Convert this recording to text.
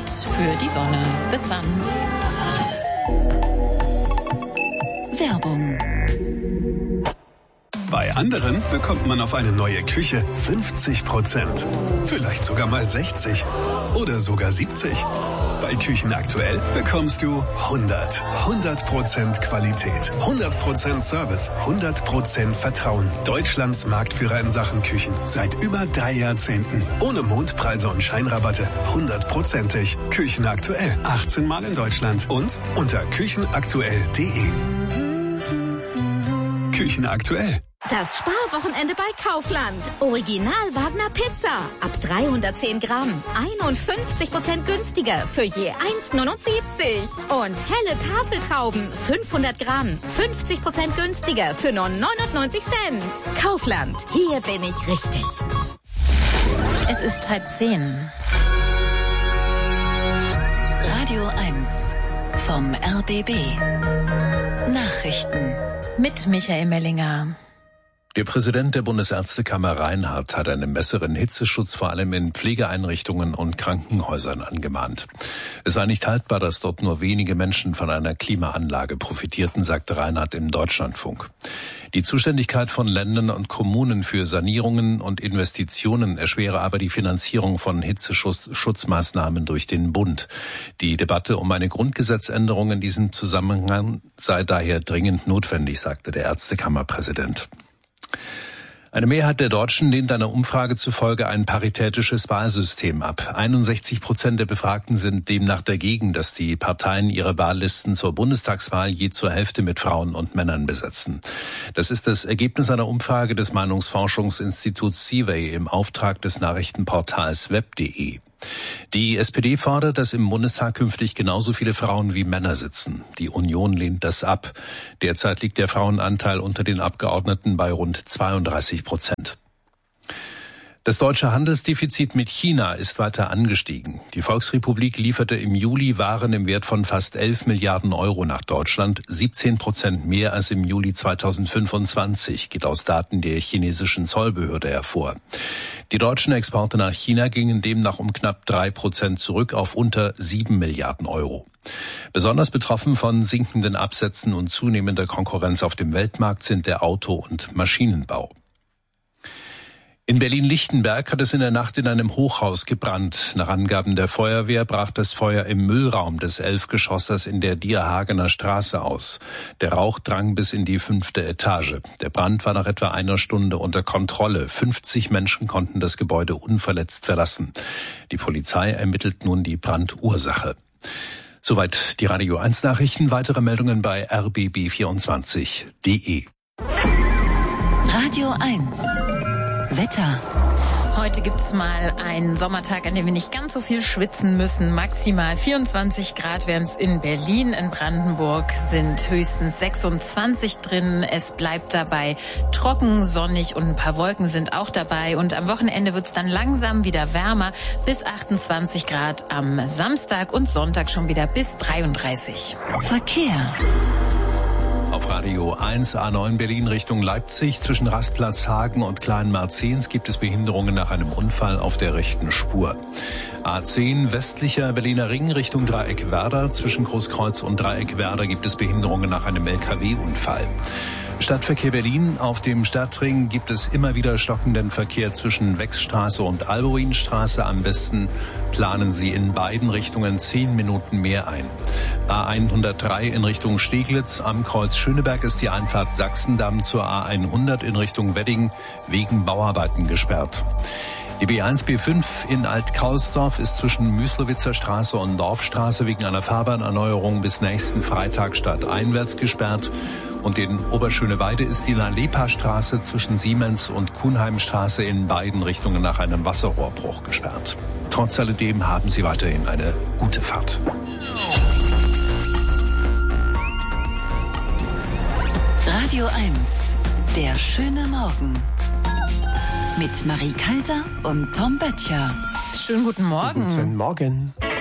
Zeit für die Sonne. Bis dann. Werbung. Bei anderen bekommt man auf eine neue Küche 50%. Vielleicht sogar mal 60 oder sogar 70. Bei Küchen aktuell bekommst du 100% Qualität, 100% Service, 100% Vertrauen. Deutschlands Marktführer in Sachen Küchen. Seit über 3 Jahrzehnten. Ohne Mondpreise und Scheinrabatte. 100%ig. Küchen aktuell. 18 Mal in Deutschland. Und unter küchenaktuell.de. Küchen aktuell. Das Sparwochenende bei Kaufland. Original Wagner Pizza. Ab 310 Gramm. 51% günstiger für je 1,79. Und helle Tafeltrauben. 500 Gramm. 50% günstiger für nur 99 Cent. Kaufland. Hier bin ich richtig. Es ist 9:30. Radio 1 vom RBB. Nachrichten. Mit Michael Mellinger. Der Präsident der Bundesärztekammer Reinhardt hat einen besseren Hitzeschutz vor allem in Pflegeeinrichtungen und Krankenhäusern angemahnt. Es sei nicht haltbar, dass dort nur wenige Menschen von einer Klimaanlage profitierten, sagte Reinhardt im Deutschlandfunk. Die Zuständigkeit von Ländern und Kommunen für Sanierungen und Investitionen erschwere aber die Finanzierung von Hitzeschutzmaßnahmen durch den Bund. Die Debatte um eine Grundgesetzänderung in diesem Zusammenhang sei daher dringend notwendig, sagte der Ärztekammerpräsident. Eine Mehrheit der Deutschen lehnt einer Umfrage zufolge ein paritätisches Wahlsystem ab. 61% der Befragten sind demnach dagegen, dass die Parteien ihre Wahllisten zur Bundestagswahl je zur Hälfte mit Frauen und Männern besetzen. Das ist das Ergebnis einer Umfrage des Meinungsforschungsinstituts Seaway im Auftrag des Nachrichtenportals web.de. Die SPD fordert, dass im Bundestag künftig genauso viele Frauen wie Männer sitzen. Die Union lehnt das ab. Derzeit liegt der Frauenanteil unter den Abgeordneten bei rund 32%. Das deutsche Handelsdefizit mit China ist weiter angestiegen. Die Volksrepublik lieferte im Juli Waren im Wert von fast 11 Milliarden Euro nach Deutschland, 17% mehr als im Juli 2025, geht aus Daten der chinesischen Zollbehörde hervor. Die deutschen Exporte nach China gingen demnach um knapp 3% zurück auf unter 7 Milliarden Euro. Besonders betroffen von sinkenden Absätzen und zunehmender Konkurrenz auf dem Weltmarkt sind der Auto- und Maschinenbau. In Berlin-Lichtenberg hat es in der Nacht in einem Hochhaus gebrannt. Nach Angaben der Feuerwehr brach das Feuer im Müllraum des 11-Geschossers in der Dierhagener Straße aus. Der Rauch drang bis in die 5. Etage. Der Brand war nach etwa einer Stunde unter Kontrolle. 50 Menschen konnten das Gebäude unverletzt verlassen. Die Polizei ermittelt nun die Brandursache. Soweit die Radio 1 Nachrichten. Weitere Meldungen bei rbb24.de. Radio 1 Wetter. Heute gibt's mal einen Sommertag, an dem wir nicht ganz so viel schwitzen müssen. Maximal 24 Grad wären es in Berlin. In Brandenburg sind höchstens 26 drin. Es bleibt dabei trocken, sonnig und ein paar Wolken sind auch dabei. Und am Wochenende wird's dann langsam wieder wärmer. Bis 28 Grad am Samstag und Sonntag schon wieder bis 33. Verkehr. Auf Radio 1 A9 Berlin Richtung Leipzig zwischen Rastplatz Hagen und Kleinmarzens gibt es Behinderungen nach einem Unfall auf der rechten Spur. A10 westlicher Berliner Ring Richtung Dreieck Werder zwischen Großkreuz und Dreieck Werder gibt es Behinderungen nach einem LKW-Unfall. Stadtverkehr Berlin. Auf dem Stadtring gibt es immer wieder stockenden Verkehr zwischen Wechsstraße und Albuinstraße. Am besten planen Sie in beiden Richtungen 10 Minuten mehr ein. A103 in Richtung Steglitz. Am Kreuz Schöneberg ist die Einfahrt Sachsendamm zur A100 in Richtung Wedding wegen Bauarbeiten gesperrt. Die B1 B5 in Alt-Kausdorf ist zwischen Müslowitzer Straße und Dorfstraße wegen einer Fahrbahnerneuerung bis nächsten Freitag stadteinwärts gesperrt. Und in Oberschöneweide ist die Nalepa-Straße zwischen Siemens und Kuhnheimstraße in beiden Richtungen nach einem Wasserrohrbruch gesperrt. Trotz alledem haben Sie weiterhin eine gute Fahrt. Radio 1, der schöne Morgen. Mit Marie Kaiser und Tom Böttcher. Schönen guten Morgen. Guten Morgen.